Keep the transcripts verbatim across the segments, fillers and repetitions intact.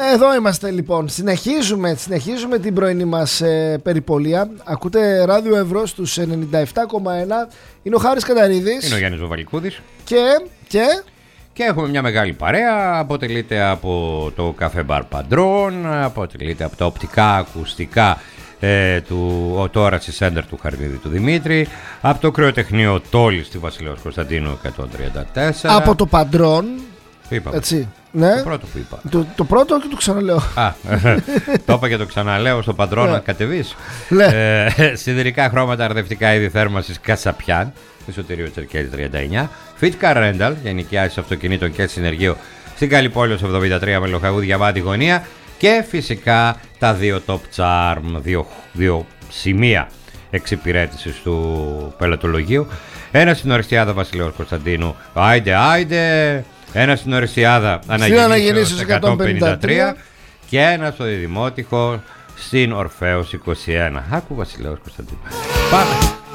εδώ είμαστε λοιπόν. Συνεχίζουμε, συνεχίζουμε την πρωινή μας ε, περιπολία. Ακούτε Ράδιο Ευρώ στους ενενήντα επτά κόμμα ένα. Είναι ο Χάρης Καταρίδης. Είναι ο Γιάννης Βαβαλικούδης. Και, και... και έχουμε μια μεγάλη παρέα. Αποτελείται από το καφέ μπαρ Παντρών. Αποτελείται από τα οπτικά ακουστικά ε, του Οτόρατσι Σέντερ του Χαρδίδη του Δημήτρη. Από το κρεοτεχνείο Τόλης στη Βασιλέως Κωνσταντίνου εκατόν τριάντα τέσσερα. Από το Παντρών. Έτσι. Ναι. Το πρώτο που είπα. Το, το πρώτο και το ξαναλέω. Α, το είπα και το ξαναλέω στο Παντρό να κατεβείς. Ναι. Ε, σιδηρικά χρώματα, αρδευτικά είδη θέρμανσης Κασαπιάν, Εσωτερείο Τσερκέλη τριάντα εννιά. Fitcar Rental, για νοικιάσεις αυτοκινήτων και συνεργείο στην Καλλιπόλεως εβδομήντα τρία με Λοχαγού Διαμάντη γωνία. Και φυσικά τα δύο Top Charm, δύο, δύο σημεία εξυπηρέτησης του πελατολογίου. Ένα στην Οριστιάδα Βασιλέως Κωνσταντίνου, άιντε άιντε. Ένα στην Οριστιάδα Αναγεννήσεως εκατόν πενήντα τρία και ένα στο Διδημότυχο στην Ορφέως είκοσι ένα. Άκου Βασιλέως Κωνσταντίνου. Πάμε.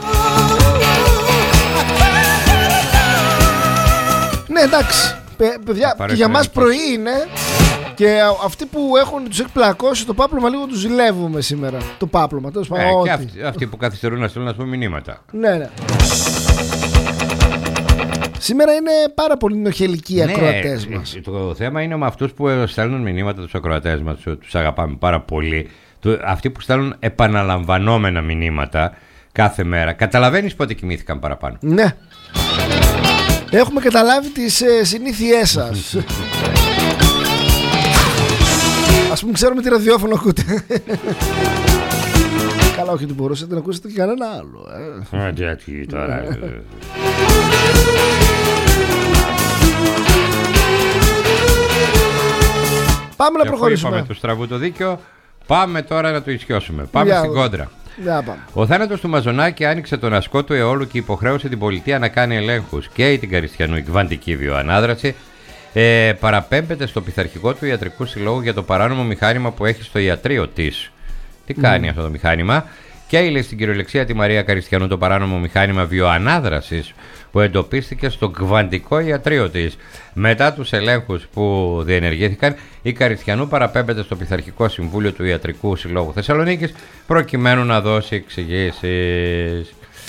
Ναι, εντάξει. Παιδιά, και για μας πρωί είναι. Και αυτοί που έχουν τους εκπλακώσει το πάπλωμα λίγο τους ζηλεύουμε σήμερα. Το πάπλωμα, τέλος πάντων. Ε, και αυτοί, αυτοί που καθυστερούν να στείλουν, να πούμε, μηνύματα. Ναι, ναι. Σήμερα είναι πάρα πολύ νοχελικοί οι ναι, ακροατές μας. Το θέμα είναι με αυτούς που στέλνουν μηνύματα, τους ακροατές μας, τους αγαπάμε πάρα πολύ. Αυτοί που στέλνουν επαναλαμβανόμενα μηνύματα κάθε μέρα. Καταλαβαίνεις πότε κοιμήθηκαν παραπάνω. Ναι. Έχουμε καταλάβει τις ε, συνήθειές σας. Ας πούμε, ξέρουμε τι ραδιόφωνο ακούτε. Καλά, όχι ότι μπορούσατε να ακούσετε και κανένα άλλο. Ε, γιατί τώρα. Πάμε να προχωρήσουμε. Είπαμε το στραβού το δίκιο. Πάμε τώρα να το ισιώσουμε. Πάμε Για, στην κόντρα. πάμε. Ο θάνατος του Μαζονάκη άνοιξε τον ασκό του αιώλου και υποχρέωσε την πολιτεία να κάνει ελέγχους και η την Καριστιανού η κβαντική βιοανάδραση. Ε, παραπέμπεται στο πειθαρχικό του ιατρικού συλλόγου για το παράνομο μηχάνημα που έχει στο ιατρείο της. Τι κάνει mm. αυτό το μηχάνημα? Και έειλε στην κυριολεξία τη Μαρία Καριστιανού το παράνομο μηχάνημα βιοανάδρασης που εντοπίστηκε στο κβαντικό ιατρείο της. Μετά τους ελέγχους που διενεργήθηκαν, η Καριστιανού παραπέμπεται στο Πειθαρχικό Συμβούλιο του Ιατρικού Συλλόγου Θεσσαλονίκης προκειμένου να δώσει εξηγήσεις.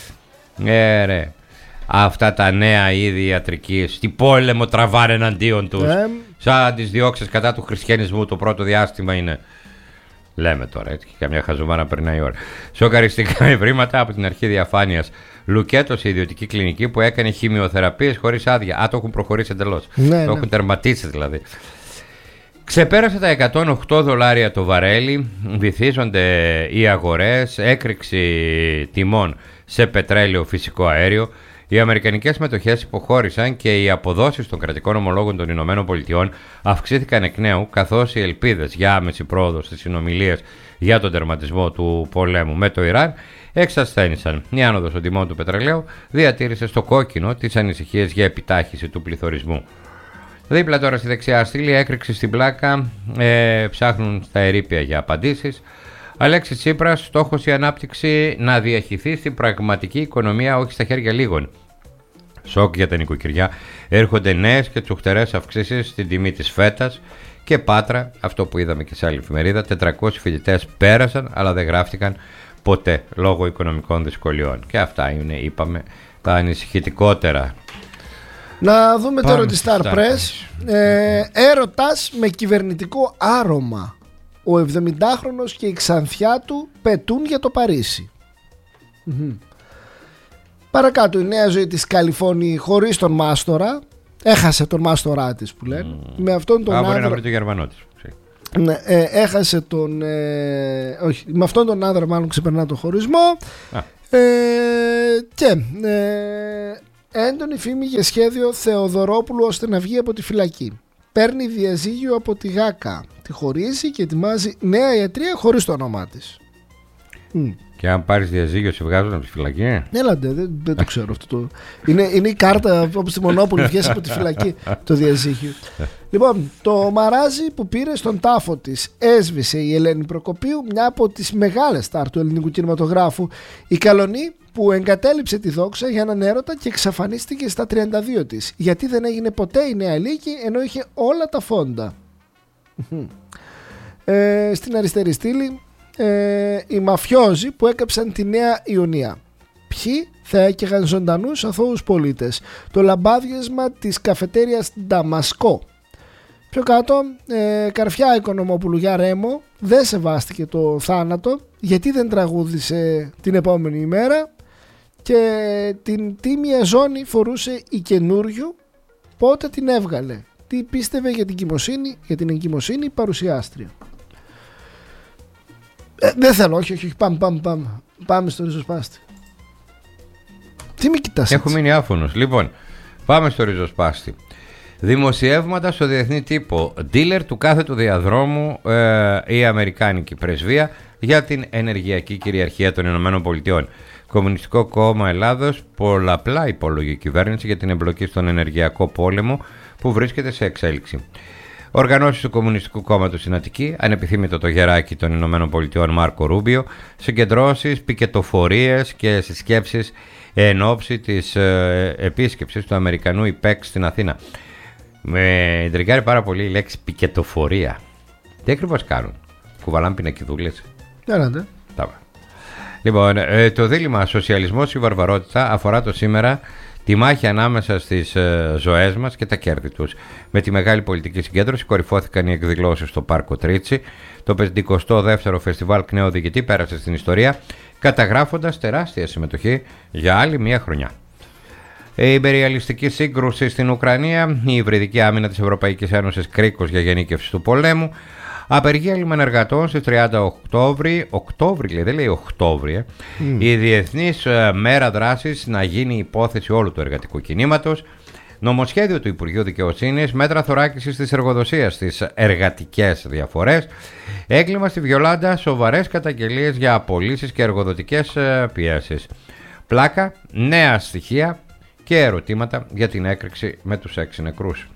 Ε, ρε. Αυτά τα νέα είδη ιατρικής, τι πόλεμο τραβάνε εναντίον τους. Ε. Σαν τις διώξεις κατά του χριστιανισμού το πρώτο διάστημα είναι. Λέμε τώρα έτσι, και καμιά χαζομάρα περνάει η ώρα. Σοκαριστικά ευρήματα από την αρχή διαφάνειας. Λουκέτο σε ιδιωτική κλινική που έκανε χημειοθεραπείες χωρίς άδεια. Α, το έχουν προχωρήσει εντελώς. Ναι, το ναι. έχουν τερματίσει δηλαδή. Ξεπέρασε τα εκατόν οκτώ δολάρια το βαρέλι, βυθίζονται οι αγορές, έκρηξη τιμών σε πετρέλαιο, φυσικό αέριο. Οι αμερικανικές μετοχές υποχώρησαν και οι αποδόσεις των κρατικών ομολόγων των Ηνωμένων Πολιτειών αυξήθηκαν εκ νέου, καθώς οι ελπίδες για άμεση πρόοδο στις συνομιλίες για τον τερματισμό του πολέμου με το Ιράν εξασθένησαν. Η άνοδος των τιμών του πετρελαίου διατήρησε στο κόκκινο τις ανησυχίες για επιτάχυση του πληθωρισμού. Δίπλα τώρα στη δεξιά στήλη, έκρηξη στην πλάκα, ε, ψάχνουν στα ερείπια για απαντήσεις. Αλέξης Τσίπρας, στόχος η ανάπτυξη να διαχυθεί στην πραγματική οικονομία, όχι στα χέρια λίγων. Σοκ για τα νοικοκυριά. Έρχονται νέες και τσουχτερές αυξήσεις στην τιμή της φέτας. Και Πάτρα, αυτό που είδαμε και σε άλλη εφημερίδα, τετρακόσιοι φοιτητές πέρασαν αλλά δεν γράφτηκαν ποτέ λόγω οικονομικών δυσκολιών. Και αυτά είναι, είπαμε, τα ανησυχητικότερα. Να δούμε Πάμε τώρα τη Star Press. Ε, έρωτας με κυβερνητικό άρωμα. Ο εβδομηντάχρονος και η ξανθιά του πετούν για το Παρίσι. Mm-hmm. Παρακάτω, η νέα ζωή της Καλιφώνη χωρίς τον μάστορα. Έχασε τον μάστορά της που λένε. Mm. Με αυτόν τον άντρα... άντρα... να βρει το Γερμανό της. Ναι, ε, έχασε τον... Ε... Όχι, με αυτόν τον άντρα μάλλον ξεπερνά τον χωρισμό. Ε, και... Ε... Έντονη φήμη για σχέδιο Θεοδωρόπουλου ώστε να βγει από τη φυλακή. Παίρνει διαζύγιο από τη ΓΑΚΑ. Τη χωρίζει και ετοιμάζει νέα ιατρία χωρίς το όνομά της. Mm. Και αν πάρεις διαζύγιο, σε βγάζουν από τη φυλακή. Έλαντε, δεν, δεν το ξέρω αυτό. Το... Είναι, είναι η κάρτα όπως στη Μονόπολη, βγες από τη φυλακή το διαζύγιο. Λοιπόν, το μαράζι που πήρε στον τάφο της έσβησε η Ελένη Προκοπίου, μια από τις μεγάλες στάρ του ελληνικού κινηματογράφου. Η Καλονή που εγκατέλειψε τη δόξα για έναν έρωτα και εξαφανίστηκε στα τριάντα δύο της. Γιατί δεν έγινε ποτέ η νέα λύκη ενώ είχε όλα τα φόντα. Ε, στην αριστερή στήλη ε, οι μαφιόζοι που έκαψαν τη Νέα Ιωνία. Ποιοι θα έκαιγαν ζωντανούς αθώους πολίτες. Το λαμπάδιασμα της καφετέριας Νταμασκό. Πιο κάτω, ε, Καρφιά Οικονομόπουλου για Ρέμο δεν σεβάστηκε το θάνατο γιατί δεν τραγούδισε την επόμενη ημέρα και την τίμια ζώνη φορούσε η καινούριου. Πότε την έβγαλε, τι πίστευε για την εγκυμοσύνη, για την εγκυμοσύνη παρουσιάστρια. Ε, δεν θέλω, όχι, όχι, πάμε, πάμε, πάμε, πάμε στο ριζοσπάστη. Τι με κοιτάς Έχω έτσι? μείνει άφωνος. Λοιπόν, πάμε στο ριζοσπάστη. Δημοσιεύματα στο διεθνή τύπο. Ντίλερ του κάθε του διαδρόμου ε, η Αμερικάνικη πρεσβεία για την ενεργειακή κυριαρχία των Ηνωμένων Πολιτειών. Κομμουνιστικό Κόμμα Ελλάδος πολλαπλά υπόλογη κυβέρνηση για την εμπλοκή στον ενεργειακό πόλεμο που βρίσκεται σε εξέλιξη. Οργανώσεις του Κομμουνιστικού Κόμματος στην Αττική, ανεπιθύμητο το γεράκι των Ηνωμένων Πολιτειών Μάρκο Ρούμπιο, συγκεντρώσεις, πικετοφορίες και συσκέψεις εν ώψη της ε, επίσκεψης του Αμερικανού ΙΠΕΚ στην Αθήνα. Με εντριγκάρει πάρα πολύ η λέξη πικετοφορία. Τι ακριβώς κάνουν? Κουβαλάνε πινακιδούλες? Έλατε. Λοιπόν, ε, το δίλημμα σοσιαλισμός ή βαρβαρότητα αφορά το σήμερα τη μάχη ανάμεσα στις ε, ζωές μας και τα κέρδη τους. Με τη μεγάλη πολιτική συγκέντρωση κορυφώθηκαν οι εκδηλώσεις στο Πάρκο Τρίτσι. Το πενηκοστό δεύτερο Φεστιβάλ Κνέο Διοικητή πέρασε στην ιστορία, καταγράφοντας τεράστια συμμετοχή για άλλη μία χρονιά. Η υπεριαλιστική σύγκρουση στην Ουκρανία, η υβριδική άμυνα της Ευρωπαϊκής Ένωσης κρίκος για γενίκευση του πολέμου, απεργία λιμενεργατών στις τριάντα Οκτώβρη, Οκτώβρη λέει, δεν λέει Οκτώβρη, ε. mm. η Διεθνής Μέρα Δράσης να γίνει υπόθεση όλου του εργατικού κινήματος, νομοσχέδιο του Υπουργείου Δικαιοσύνης, μέτρα θωράκισης της εργοδοσίας στις εργατικές διαφορές, έγκλημα στη Βιολάντα, σοβαρές καταγγελίες για απολύσεις και εργοδοτικές πιέσεις. Πλάκα, νέα στοιχεία και ερωτήματα για την έκρηξη με τους έξι νεκρούς.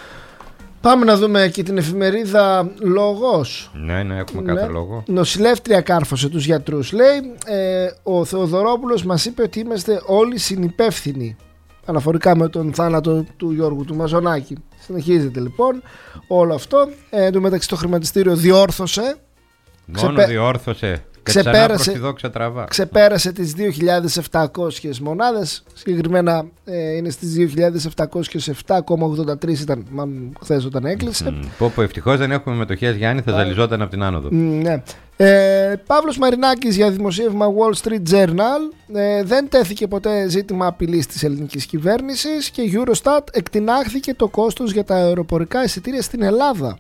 Πάμε να δούμε και την εφημερίδα Λόγος. Ναι, ναι, έχουμε ναι. κάθε λόγο. Νοσηλεύτρια κάρφωσε τους γιατρούς. Λέει, ε, ο Θεοδωρόπουλος μας είπε ότι είμαστε όλοι συνυπεύθυνοι αναφορικά με τον θάνατο του Γιώργου του Μαζονάκη. Συνεχίζεται λοιπόν όλο αυτό. Ε, εν τω μεταξύ το χρηματιστήριο διόρθωσε. Μόνο Ξεπε... διόρθωσε. Ξεπέρασε, τραβά. ξεπέρασε τις δύο χιλιάδες επτακόσιες μονάδες. Συγκεκριμένα ε, είναι στις δύο χιλιάδες επτακόσιες επτά κόμμα ογδόντα τρία ήταν χθες όταν έκλεισε. Mm, πω πω ευτυχώς δεν έχουμε μετοχές, Γιάννη, θα ζαλιζόταν από την άνοδο. Mm, ναι. ε, Παύλος Μαρινάκης για δημοσίευμα Wall Street Journal. ε, Δεν τέθηκε ποτέ ζήτημα απειλής της ελληνικής κυβέρνησης και Eurostat εκτινάχθηκε το κόστος για τα αεροπορικά εισιτήρια στην Ελλάδα.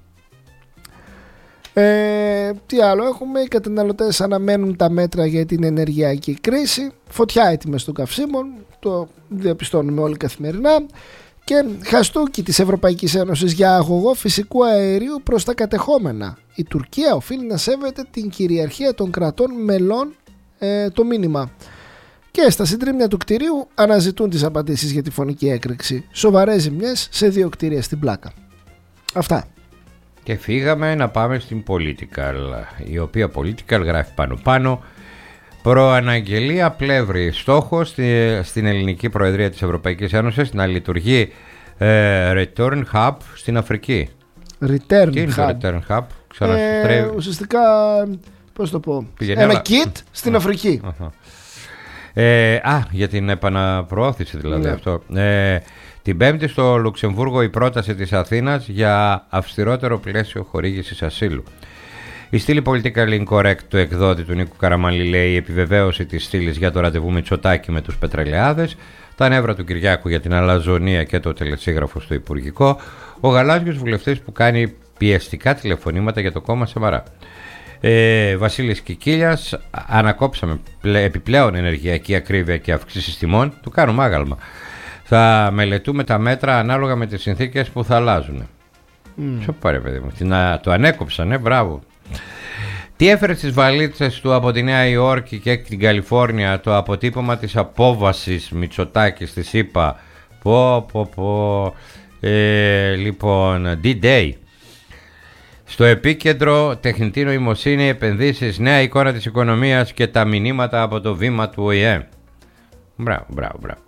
Ε, τι άλλο έχουμε? Οι καταναλωτές αναμένουν τα μέτρα για την ενεργειακή κρίση. Φωτιά οι τιμές των καυσίμων, το διαπιστώνουμε όλοι καθημερινά. Και χαστούκι της Ευρωπαϊκής Ένωσης για αγωγό φυσικού αερίου προς τα κατεχόμενα. Η Τουρκία οφείλει να σέβεται την κυριαρχία των κρατών μελών, ε, το μήνυμα. Και στα συντρίμμια του κτηρίου αναζητούν τις απαντήσεις για τη φωνική έκρηξη. Σοβαρές ζημιές σε δύο κτίρια στην Πλάκα. Αυτά. Και φύγαμε να πάμε στην Political, η οποία Political γράφει πάνω πάνω προαναγγελία Πλεύρη. Στόχος στη, στην ελληνική προεδρία της Ευρωπαϊκής Ένωσης να λειτουργεί ε, Return Hub στην Αφρική. Return Τι είναι Hub. το Return Hub? Ε, ουσιαστικά, πώς το πω, Πηγαίνει ένα όλα... kit στην uh, Αφρική. Uh-huh. Ε, α, για την επαναπροώθηση δηλαδή. Yeah. Αυτό. Ε, Την Πέμπτη στο Λουξεμβούργο η πρόταση της Αθήνας για αυστηρότερο πλαίσιο χορήγησης ασύλου. Η στήλη Political Incorrect του εκδότη του Νίκου Καραμανλή λέει η επιβεβαίωση της στήλης για το ραντεβού Μητσοτάκη με τους πετρελαιάδες, τα νεύρα του Κυριάκου για την αλαζονία και το τελεσίγραφο στο Υπουργικό, ο γαλάζιος βουλευτής που κάνει πιεστικά τηλεφωνήματα για το κόμμα Σαμαρά. Ε, Βασίλης Κικίλιας, ανακόψαμε επιπλέον ενεργειακή ακρίβεια και αυξήσεις τιμών, του κάνουμε άγαλμα. Θα μελετούμε τα μέτρα ανάλογα με τις συνθήκες που θα αλλάζουν. Mm. Ποιο πάρε παιδί μου, να, το ανέκοψανε, μπράβο. Τι έφερε στις βαλίτσες του από τη Νέα Υόρκη και την Καλιφόρνια το αποτύπωμα της απόβασης Μητσοτάκη στη ΣΥΠΑ. Πω πω πω. Ε, λοιπόν, D-Day. Στο επίκεντρο τεχνητή νοημοσύνη, επενδύσεις, νέα εικόνα της οικονομίας και τα μηνύματα από το βήμα του Ο Η Ε. Μπράβο, μπράβο, μπράβο.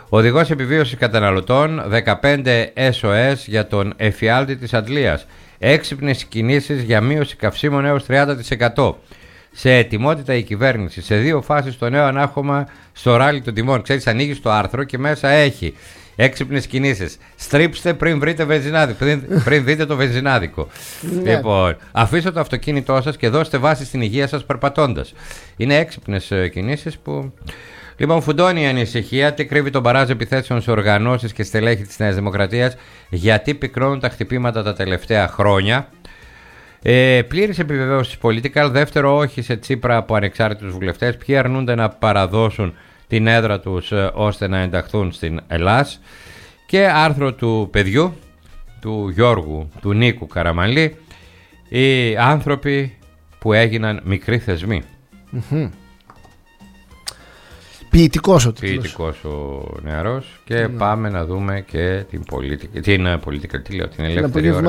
Οδηγός επιβίωσης καταναλωτών, δεκαπέντε ες ο ες για τον εφιάλτη της αντλίας. Έξυπνες κινήσεις για μείωση καυσίμων έως τριάντα τοις εκατό. Σε ετοιμότητα η κυβέρνηση, σε δύο φάσεις το νέο ανάχωμα στο ράλι των τιμών. Ξέρεις, ανοίγεις το άρθρο και μέσα έχει έξυπνες κινήσεις. Στρίψτε πριν βρείτε βενζινάδικο, πριν, πριν δείτε το βενζινάδικο. Λοιπόν, αφήστε το αυτοκίνητό σας και δώστε βάση στην υγεία σας περπατώντας. Είναι έξυπνες κινήσεις που... Λοιπόν, φουντώνει η ανησυχία. Τι κρύβει τον μπαράζ επιθέσεων σε οργανώσεις και στελέχη της Νέας Δημοκρατίας, γιατί πικρώνουν τα χτυπήματα τα τελευταία χρόνια. Ε, πλήρης επιβεβαίωση Political, δεύτερο όχι σε Τσίπρα από ανεξάρτητους βουλευτές. Ποιοι αρνούνται να παραδώσουν την έδρα τους ε, ώστε να ενταχθούν στην Ελλάς. Και άρθρο του παιδιού, του Γιώργου, του Νίκου Καραμανλή, οι άνθρωποι που έγιναν μικροί θεσμοί. Mm-hmm. Ποιητικός ο τίτλος. Ποιητικός ο νεαρός. Και mm. πάμε να δούμε και την πολιτική. Την πολιτική, τι λέω, την ελεύθερη ώρα.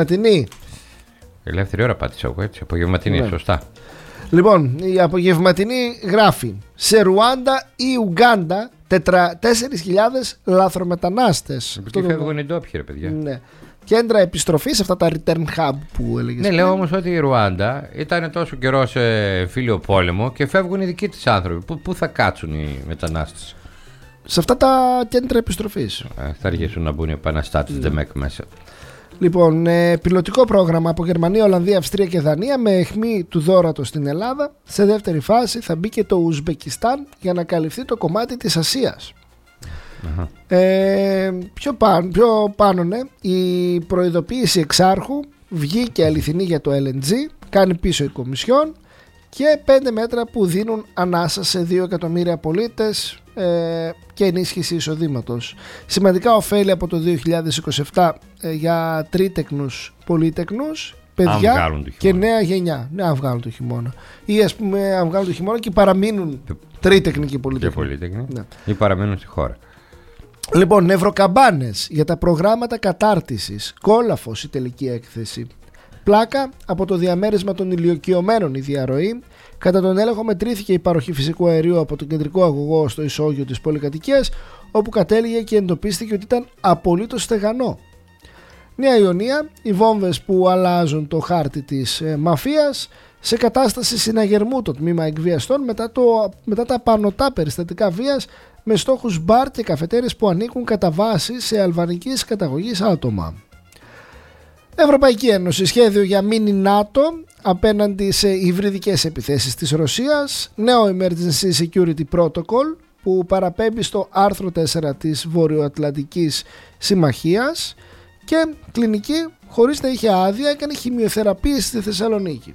Ελεύθερη ώρα πάτησα εγώ, έτσι. Απογευματινή, ναι. Σωστά. Λοιπόν, η απογευματινή γράφει: σε Ρουάντα ή Ουγκάντα τέσσερις χιλιάδες λαθρομετανάστες. Τι φεύγουν οι ντόπιοι, ρε παιδιά. Ναι. Κέντρα επιστροφής, αυτά τα return hub που έλεγες. Ναι, λέω όμως ότι η Ρουάντα ήταν τόσο καιρό σε εμφύλιο πόλεμο και φεύγουν οι δικοί της άνθρωποι. Πού, πού θα κάτσουν οι μετανάστες? Σε αυτά τα κέντρα επιστροφής. Ε, θα αργήσουν να μπουν οι επαναστάτες mm. ΔΕΜΕΚ μέσα. Λοιπόν, ε, πιλωτικό πρόγραμμα από Γερμανία, Ολλανδία, Αυστρία και Δανία με αιχμή του δώρατος στην Ελλάδα. Σε δεύτερη φάση θα μπει και το Ουσμπεκιστάν για να καλυφθεί το κομμάτι της Ασίας. Uh-huh. Ε, πιο, πάνω, πιο πάνω ναι, η προειδοποίηση εξάρχου βγήκε αληθινή για το ελ εν τζι, κάνει πίσω η Κομισιόν και πέντε μέτρα που δίνουν ανάσα σε δύο εκατομμύρια πολίτες ε, και ενίσχυση εισοδήματος. Σημαντικά ωφέλη από το δύο χιλιάδες είκοσι επτά ε, για τρίτεκνους, πολύτεκνους, παιδιά και νέα γενιά. Ναι, αν βγάλουν το χειμώνα. Ή ας πούμε αν βγάλουν το χειμώνα και παραμείνουν τρίτεκνοι και πολύτεκνοι. Και πολύτεκνοι. Ναι. Ή παραμείνουν στη χώρα. Λοιπόν, νευροκαμπάνες για τα προγράμματα κατάρτισης. Κόλαφος η τελική έκθεση. Πλάκα από το διαμέρισμα των ηλιοκιωμένων η διαρροή. Κατά τον έλεγχο μετρήθηκε η παροχή φυσικού αερίου από τον κεντρικό αγωγό στο ισόγειο της πολυκατοικίας, όπου κατέληγε και εντοπίστηκε ότι ήταν απολύτως στεγανό. Νέα Ιωνία, οι βόμβες που αλλάζουν το χάρτη της ε, μαφίας. Σε κατάσταση συναγερμού το τμήμα εκβιαστών μετά, το, μετά τα πανωτά περιστατικά βίας με στόχους μπαρ και καφετέρες που ανήκουν κατά βάση σε αλβανικής καταγωγής άτομα. Ευρωπαϊκή Ένωση, σχέδιο για μίνι ΝΑΤΟ απέναντι σε υβριδικές επιθέσεις της Ρωσίας. Νέο Emergency Security Protocol που παραπέμπει στο άρθρο τέσσερα της Βορειοατλαντικής Συμμαχίας. Και κλινική, χωρίς να είχε άδεια, έκανε χημειοθεραπεία στη Θεσσαλονίκη.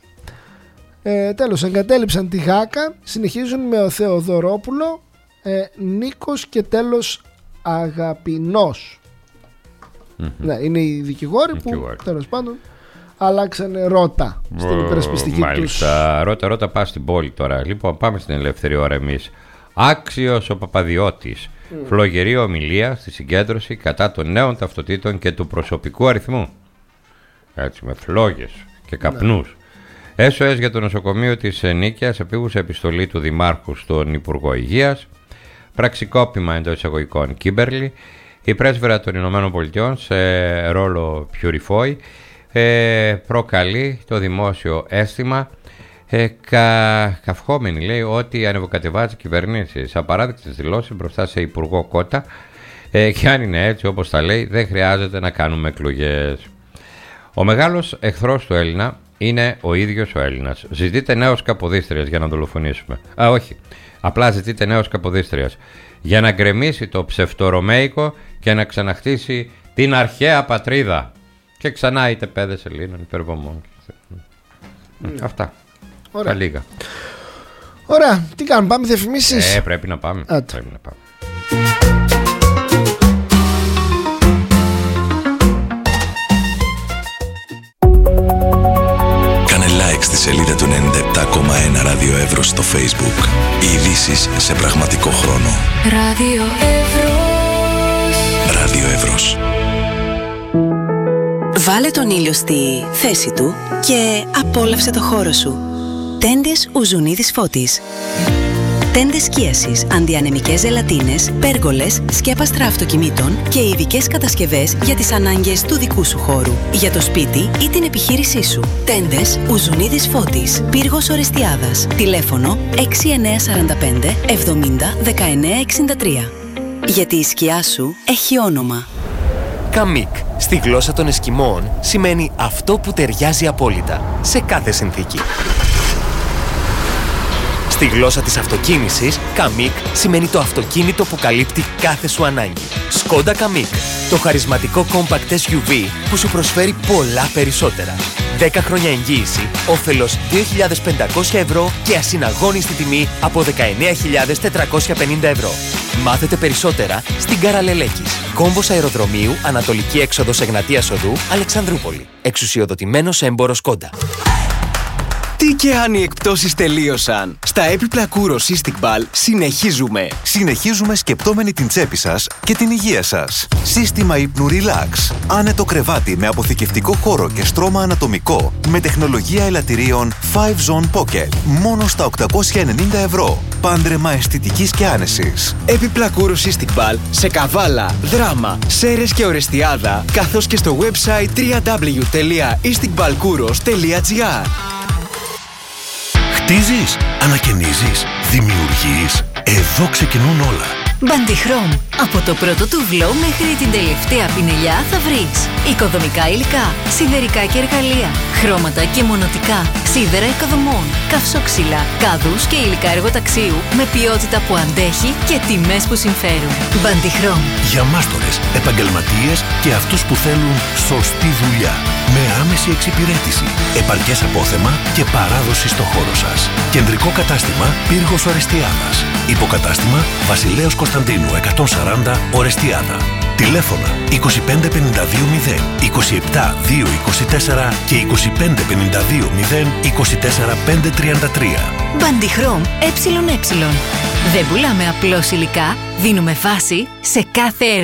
Ε, τέλος, εγκατέλειψαν τη Γάκα, συνεχίζουν με ο Θεοδωρόπουλο, ε, Νίκος και τέλος Αγαπηνός. Mm-hmm. Ναι, είναι οι δικηγόροι που τέλος πάντων αλλάξανε ρότα στην υπερασπιστική τους. Μάλιστα, ρότα ρότα πας στην πόλη τώρα. Λοιπόν, πάμε στην ελεύθερη ώρα εμείς. Άξιος ο Παπαδιώτης. Mm. Φλογερή ομιλία στη συγκέντρωση κατά των νέων ταυτοτήτων και του προσωπικού αριθμού. Έτσι, με φλόγες και καπνούς. Ναι. ες ο ες για το νοσοκομείο της Νίκαιας, επίγουσα επιστολή του Δημάρχου στον Υπουργό Υγείας. Πραξικόπημα εντός εισαγωγικών Κίμπερλι. Η πρέσβυρα των Ηνωμένων Πολιτειών σε ρόλο Πιουριφόη ε, προκαλεί το δημόσιο αίσθημα ε, κα, καυχόμενη, λέει, ότι ανεβοκατεβάζει κυβερνήσεις. Απαράδεκτες δηλώσεις μπροστά σε Υπουργό Κότα ε, και αν είναι έτσι όπως τα λέει δεν χρειάζεται να κάνουμε εκλογές. Ο μεγάλος εχθρός του Έλληνα είναι ο ίδιος ο Έλληνας. Ζητείτε νέος Καποδίστριας για να δολοφονήσουμε. Α, όχι. Απλά ζητείτε νέος Καποδίστριας για να γκρεμίσει το ψευτορωμαϊκό και να ξαναχτίσει την αρχαία πατρίδα. Και ξανά είτε παιδες Ελλήνων υπερβομών. Mm. Αυτά. Ωραία. Τα λίγα. Ωραία. Τι κάνουμε, πάμε διαφημίσεις? Ε, πρέπει να πάμε. Πρέπει να πάμε. Κάνε like στη σελίδα του ενενήντα επτά κόμμα ένα Ράδιο Εύρος στο Facebook. Οι ειδήσεις σε πραγματικό χρόνο. Ράδιο Εύρος. Ράδιο Εύρος. Βάλε τον ήλιο στη θέση του και απόλαυσε το χώρο σου. Τέντες Ουζουνίδης Φώτης. Τέντες σκίασης, αντιανεμικές ζελατίνες, πέργολες, σκέπαστρα αυτοκινήτων και ειδικές κατασκευές για τις ανάγκες του δικού σου χώρου, για το σπίτι ή την επιχείρησή σου. Τέντες Ουζουνίδης Φώτης, Πύργος Ορεστιάδας. Τηλέφωνο έξι εννιά τέσσερα πέντε εβδομήντα δεκαεννιά εξήντα τρία. Γιατί η σκιά σου έχει όνομα. Καμίκ, στη γλώσσα των Εσκιμώων, σημαίνει αυτό που ταιριάζει απόλυτα, σε κάθε συνθήκη. Στη γλώσσα της αυτοκίνησης, Καμίκ σημαίνει το αυτοκίνητο που καλύπτει κάθε σου ανάγκη. Skoda Kamiq, το χαρισματικό compact ες γιου βι που σου προσφέρει πολλά περισσότερα. δέκα χρόνια εγγύηση, όφελος δύο χιλιάδες πεντακόσια ευρώ και ασυναγώνιστη τιμή από δεκαεννιά χιλιάδες τετρακόσια πενήντα ευρώ. Μάθετε περισσότερα στην Καραλελέκης. Κόμβος αεροδρομίου, Ανατολική έξοδος Εγνατίας Οδού, Αλεξανδρούπολη. Εξουσιοδοτημένος έμπορος Skoda. Τι και αν οι εκπτώσεις τελείωσαν. Στα έπιπλα Kouros Istikbal συνεχίζουμε. Συνεχίζουμε σκεπτόμενοι την τσέπη σας και την υγεία σας. Σύστημα ύπνου Relax. Άνετο κρεβάτι με αποθηκευτικό χώρο και στρώμα ανατομικό. Με τεχνολογία ελαττηρίων φάιβ Zone Pocket. Μόνο στα οκτακόσια ενενήντα ευρώ. Πάντρεμα αισθητικής και άνεσης. Έπιπλα Kouros Istikbal σε Καβάλα, Δράμα, Σέρρες και Ορεστιάδα, καθώς και στο website double-u double-u double-u τελεία istikbalkouros τελεία gr. Χτίζεις, ανακαινίζεις, δημιουργείς. Εδώ ξεκινούν όλα. Bandichrom. Από το πρώτο τουβλό μέχρι την τελευταία πινελιά θα βρεις οικοδομικά υλικά, σιδερικά και εργαλεία, χρώματα και μονοτικά, σίδερα οικοδομών, καυσόξυλα, κάδους και υλικά εργοταξίου με ποιότητα που αντέχει και τιμές που συμφέρουν. Bandichrom. Για μάστορες, επαγγελματίες και αυτούς που θέλουν σωστή δουλειά. Με άμεση εξυπηρέτηση, επαρκές απόθεμα και παράδοση στο χώρο σας. Κεντρικό κατάστημα Πύργος Ορεστιάδας. Υποκατάστημα Βασιλέως Κωνσταντίνου εκατόν σαράντα Ορεστιάδα. Τηλέφωνα είκοσι πέντε πενήντα δύο μηδέν είκοσι επτά δύο είκοσι τέσσερα και είκοσι πέντε πενήντα δύο μηδέν είκοσι τέσσερα πέντε τριάντα τρία. Bandichrom ΕΕ. Δεν πουλάμε απλώς υλικά, δίνουμε βάση σε κάθε έργο.